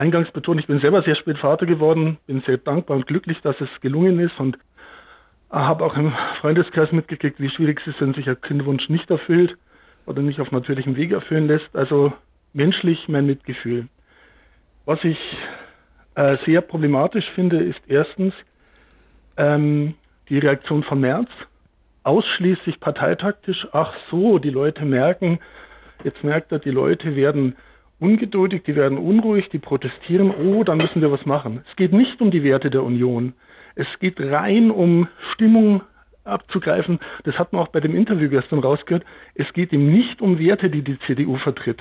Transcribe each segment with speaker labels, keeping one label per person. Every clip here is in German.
Speaker 1: eingangs betont, ich bin selber sehr spät Vater geworden, bin sehr dankbar und glücklich, dass es gelungen ist und habe auch im Freundeskreis mitgekriegt, wie schwierig es ist, wenn sich ein Kinderwunsch nicht erfüllt oder nicht auf natürlichem Weg erfüllen lässt. Also menschlich mein Mitgefühl. Was ich sehr problematisch finde, ist erstens die Reaktion von Merz. Ausschließlich parteitaktisch. Ach so, die Leute merken, jetzt merkt er, die Leute werden ungeduldig, die werden unruhig, die protestieren. Oh, dann müssen wir was machen. Es geht nicht um die Werte der Union. Es geht rein um Stimmung abzugreifen. Das hat man auch bei dem Interview gestern rausgehört. Es geht ihm nicht um Werte, die die CDU vertritt.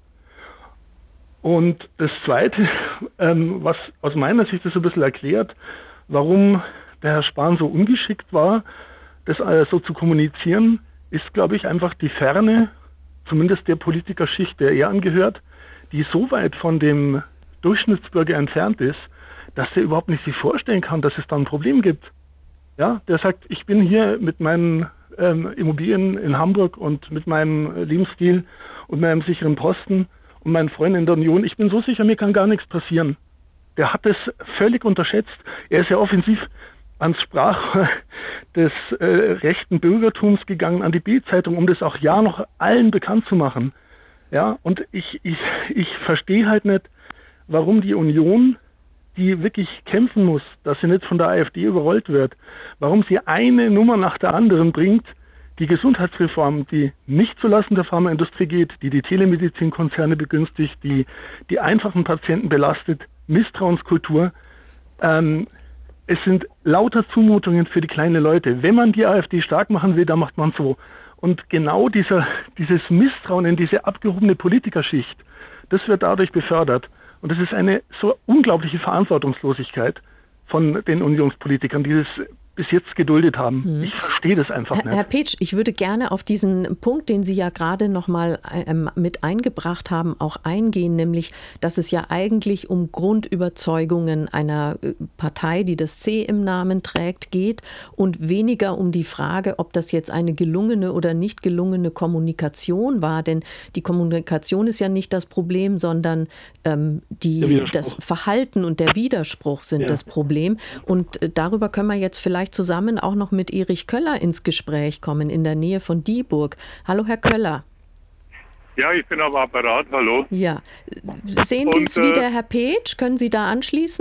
Speaker 1: Und das Zweite, was aus meiner Sicht das ein bisschen erklärt, warum der Herr Spahn so ungeschickt war, das so zu kommunizieren, ist, glaube ich, einfach die Ferne, zumindest der Politikerschicht, der er angehört, die so weit von dem Durchschnittsbürger entfernt ist, dass er überhaupt nicht sich vorstellen kann, dass es da ein Problem gibt. Ja, der sagt, ich bin hier mit meinen Immobilien in Hamburg und mit meinem Lebensstil und meinem sicheren Posten und meinen Freunden in der Union, ich bin so sicher, mir kann gar nichts passieren. Der hat es völlig unterschätzt. Er ist ja offensiv ans Sprachrohr des rechten Bürgertums gegangen, an die Bild-Zeitung, um das auch ja noch allen bekannt zu machen. Ja, und ich verstehe halt nicht, warum die Union, die wirklich kämpfen muss, dass sie nicht von der AfD überrollt wird, warum sie eine Nummer nach der anderen bringt, die Gesundheitsreform, die nicht zulasten der Pharmaindustrie geht, die die Telemedizinkonzerne begünstigt, die einfachen Patienten belastet, Misstrauenskultur. Es sind lauter Zumutungen für die kleinen Leute. Wenn man die AfD stark machen will, dann macht man so. Und genau dieses Misstrauen in diese abgehobene Politikerschicht, das wird dadurch befördert. Und das ist eine so unglaubliche Verantwortungslosigkeit von den Unionspolitikern, die das bis jetzt geduldet haben. Ich verstehe das einfach nicht.
Speaker 2: Herr Petsch, ich würde gerne auf diesen Punkt, den Sie ja gerade noch mal mit eingebracht haben, auch eingehen, nämlich, dass es ja eigentlich um Grundüberzeugungen einer Partei, die das C im Namen trägt, geht und weniger um die Frage, ob das jetzt eine gelungene oder nicht gelungene Kommunikation war. Denn die Kommunikation ist ja nicht das Problem, sondern das Verhalten und der Widerspruch sind das Problem. Und darüber können wir jetzt vielleicht zusammen auch noch mit Erich Köller ins Gespräch kommen, in der Nähe von Dieburg. Hallo, Herr Köller.
Speaker 3: Ja, ich bin am Apparat, hallo.
Speaker 2: Ja, sehen Sie es wie der Herr Petsch? Können Sie da anschließen?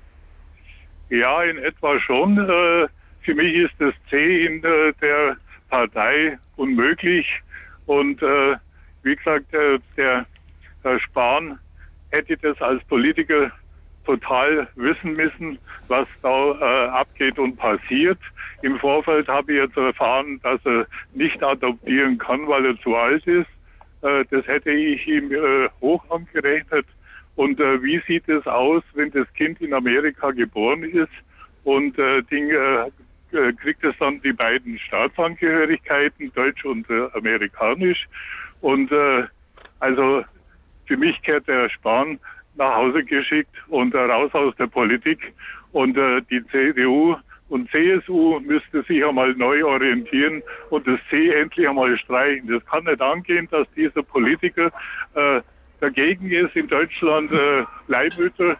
Speaker 3: Ja, in etwa schon. Für mich ist das C in der Partei unmöglich. Und wie gesagt, der Herr Spahn hätte das als Politiker total wissen müssen, was da abgeht und passiert. Im Vorfeld habe ich jetzt erfahren, dass er nicht adoptieren kann, weil er zu alt ist. Das hätte ich ihm hoch angerechnet. Und wie sieht es aus, wenn das Kind in Amerika geboren ist und kriegt es dann die beiden Staatsangehörigkeiten, deutsch und amerikanisch? Und also für mich kehrt der Spahn nach Hause geschickt und raus aus der Politik. Und die CDU und CSU müsste sich einmal neu orientieren und das C endlich einmal streichen. Das kann nicht angehen, dass dieser Politiker dagegen ist, in Deutschland Leihmütter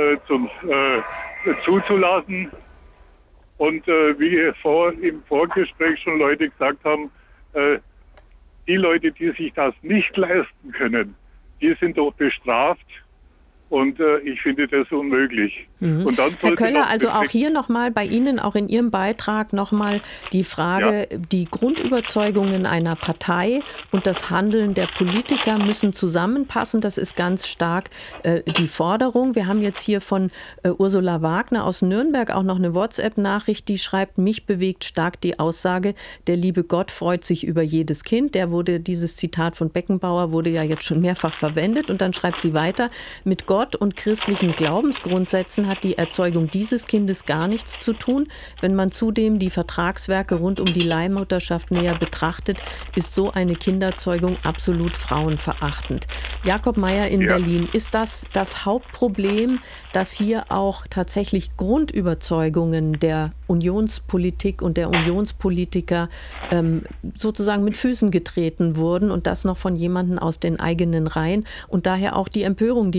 Speaker 3: zuzulassen. Und wie im Vorgespräch schon Leute gesagt haben, die Leute, die sich das nicht leisten können, die sind doch bestraft. Und ich finde das unmöglich. Und dann
Speaker 2: Herr Köller, also auch hier nochmal bei Ihnen, auch in Ihrem Beitrag nochmal die Frage, die Grundüberzeugungen einer Partei und das Handeln der Politiker müssen zusammenpassen. Das ist ganz stark die Forderung. Wir haben jetzt hier von Ursula Wagner aus Nürnberg auch noch eine WhatsApp-Nachricht, die schreibt, mich bewegt stark die Aussage, der liebe Gott freut sich über jedes Kind. Dieses Zitat von Beckenbauer wurde ja jetzt schon mehrfach verwendet. Und dann schreibt sie weiter, mit Gott und christlichen Glaubensgrundsätzen hat die Erzeugung dieses Kindes gar nichts zu tun. Wenn man zudem die Vertragswerke rund um die Leihmutterschaft näher betrachtet, ist so eine Kinderzeugung absolut frauenverachtend. Jakob Meyer in Berlin, ist das Hauptproblem, dass hier auch tatsächlich Grundüberzeugungen der Unionspolitik und der Unionspolitiker sozusagen mit Füßen getreten wurden und das noch von jemandem aus den eigenen Reihen und daher auch die Empörung, die jetzt auch Herr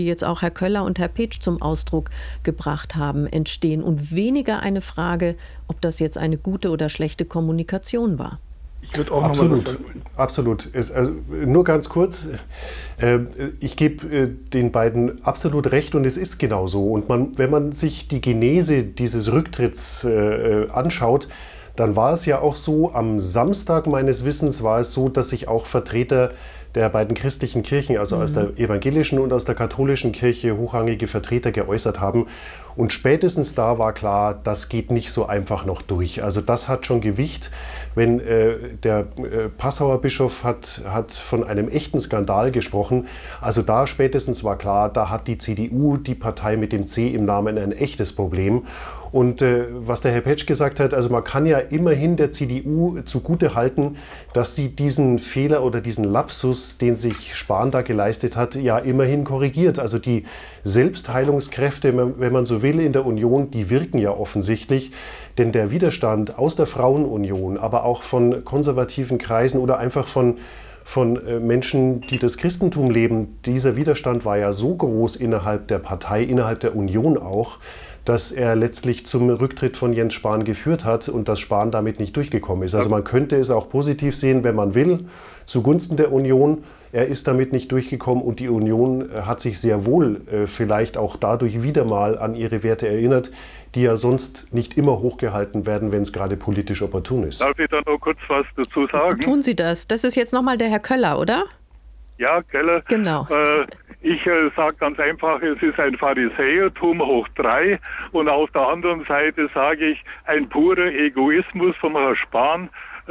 Speaker 2: Herr Köller und Herr Petsch zum Ausdruck gebracht haben, entstehen und weniger eine Frage, ob das jetzt eine gute oder schlechte Kommunikation war.
Speaker 1: Ich würde auch
Speaker 4: Absolut. Nur ganz kurz, ich gebe den beiden absolut recht und es ist genau so. Und wenn man sich die Genese dieses Rücktritts anschaut, dann war es ja auch so, am Samstag meines Wissens war es so, dass sich auch Vertreter der beiden christlichen Kirchen, also aus der evangelischen und aus der katholischen Kirche, hochrangige Vertreter geäußert haben. Und spätestens da war klar, das geht nicht so einfach noch durch. Also das hat schon Gewicht. Wenn der Passauer Bischof hat von einem echten Skandal gesprochen, also da spätestens war klar, da hat die CDU, die Partei mit dem C im Namen, ein echtes Problem. Und was der Herr Petsch gesagt hat, also man kann ja immerhin der CDU zugute halten, dass sie diesen Fehler oder diesen Lapsus, den sich Spahn da geleistet hat, ja immerhin korrigiert. Also die Selbstheilungskräfte, wenn man so will, in der Union, die wirken ja offensichtlich. Denn der Widerstand aus der Frauenunion, aber auch von konservativen Kreisen oder einfach von Menschen, die das Christentum leben, dieser Widerstand war ja so groß innerhalb der Partei, innerhalb der Union auch, dass er letztlich zum Rücktritt von Jens Spahn geführt hat und dass Spahn damit nicht durchgekommen ist. Also man könnte es auch positiv sehen, wenn man will, zugunsten der Union. Er ist damit nicht durchgekommen und die Union hat sich sehr wohl vielleicht auch dadurch wieder mal an ihre Werte erinnert, die ja sonst nicht immer hochgehalten werden, wenn es gerade politisch opportun ist.
Speaker 3: Darf ich da noch kurz was dazu sagen?
Speaker 2: Tun Sie das. Das ist jetzt nochmal der Herr Köller, oder?
Speaker 3: Ja, Keller.
Speaker 2: Genau.
Speaker 3: Ich sage ganz einfach, es ist ein Pharisäertum hoch 3 und auf der anderen Seite sage ich, ein purer Egoismus vom Herrn Spahn,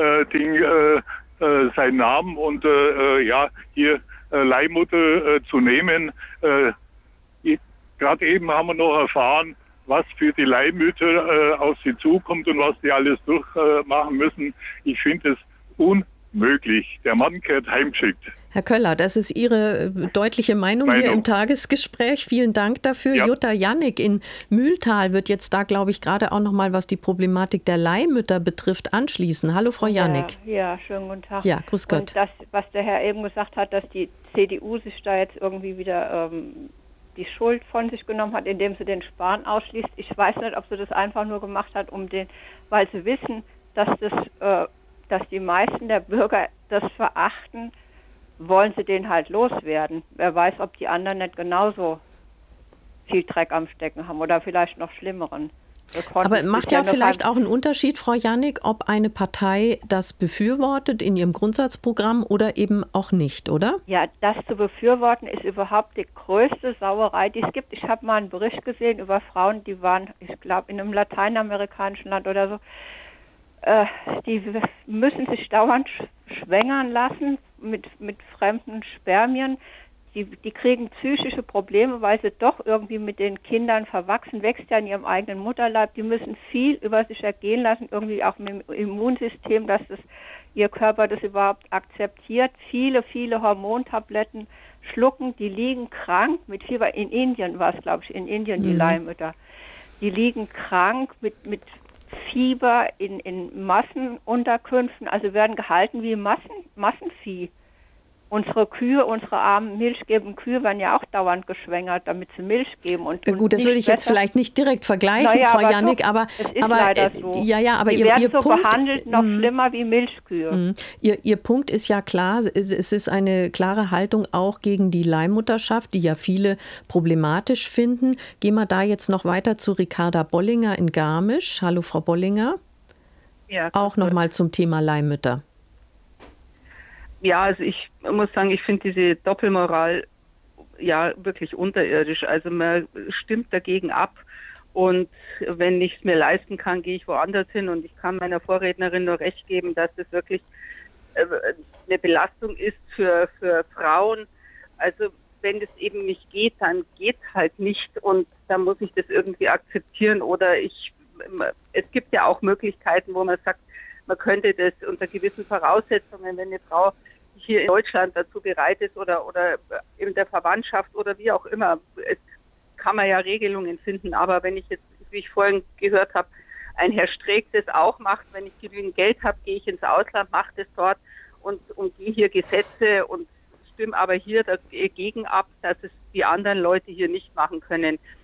Speaker 3: seinen Namen und hier Leihmutter zu nehmen. Gerade eben haben wir noch erfahren, was für die Leihmütter auf sie zukommt und was die alles durchmachen müssen. Ich finde es unmöglich. Der Mann gehört heimgeschickt.
Speaker 2: Herr Köller, das ist Ihre deutliche Meinung hier im Tagesgespräch. Vielen Dank dafür. Ja. Jutta Jannik in Mühltal wird jetzt da, glaube ich, gerade auch noch mal, was die Problematik der Leihmütter betrifft, anschließen. Hallo, Frau Jannik.
Speaker 5: Ja, schönen guten Tag.
Speaker 2: Ja, grüß Gott.
Speaker 5: Und das, was der Herr eben gesagt hat, dass die CDU sich da jetzt irgendwie wieder die Schuld von sich genommen hat, indem sie den Spahn ausschließt. Ich weiß nicht, ob sie das einfach nur gemacht hat, weil sie wissen, dass die meisten der Bürger das verachten, wollen sie den halt loswerden. Wer weiß, ob die anderen nicht genauso viel Dreck am Stecken haben oder vielleicht noch schlimmeren.
Speaker 2: Aber macht ja vielleicht auch einen Unterschied, Frau Jannik, ob eine Partei das befürwortet in ihrem Grundsatzprogramm oder eben auch nicht, oder?
Speaker 5: Ja, das zu befürworten ist überhaupt die größte Sauerei, die es gibt. Ich habe mal einen Bericht gesehen über Frauen, die waren, ich glaube, in einem lateinamerikanischen Land oder so. Die müssen sich dauernd schwängern lassen mit fremden Spermien. Die kriegen psychische Probleme, weil sie doch irgendwie mit den Kindern verwachsen, wächst ja in ihrem eigenen Mutterleib. Die müssen viel über sich ergehen lassen, irgendwie auch mit dem Immunsystem, dass ihr Körper das überhaupt akzeptiert. Viele, viele Hormontabletten schlucken, die liegen krank mit Fieber. In Indien war es, glaube ich, die Leihmütter. Die liegen krank mit Fieber in Massenunterkünften, also werden gehalten wie Massenvieh. Unsere Kühe, unsere armen milchgebenden Kühe werden ja auch dauernd geschwängert, damit sie Milch geben. Und
Speaker 2: gut, das würde ich jetzt vielleicht nicht direkt vergleichen, Frau Jannik, aber
Speaker 5: es ist leider so.
Speaker 2: Aber
Speaker 5: die werden so Punkt, behandelt, noch schlimmer wie Milchkühe.
Speaker 2: Ihr Punkt ist ja klar, es ist eine klare Haltung auch gegen die Leihmutterschaft, die ja viele problematisch finden. Gehen wir da jetzt noch weiter zu Ricarda Bollinger in Garmisch. Hallo, Frau Bollinger. Ja, auch nochmal zum Thema Leihmütter.
Speaker 6: Ja, also ich muss sagen, ich finde diese Doppelmoral ja wirklich unterirdisch. Also man stimmt dagegen ab und wenn ich es mir leisten kann, gehe ich woanders hin und ich kann meiner Vorrednerin nur recht geben, dass es wirklich eine Belastung ist für Frauen. Also wenn es eben nicht geht, dann geht es halt nicht und dann muss ich das irgendwie akzeptieren oder es gibt ja auch Möglichkeiten, wo man sagt, man könnte das unter gewissen Voraussetzungen, wenn eine Frau hier in Deutschland dazu bereit ist oder in der Verwandtschaft oder wie auch immer, es kann man ja Regelungen finden. Aber wenn ich jetzt, wie ich vorhin gehört habe, ein Herr Streeck das auch macht, wenn ich genügend Geld habe, gehe ich ins Ausland, mache das dort und gehe hier Gesetze und ich stimme aber hier dagegen ab, dass es die anderen Leute hier nicht machen können.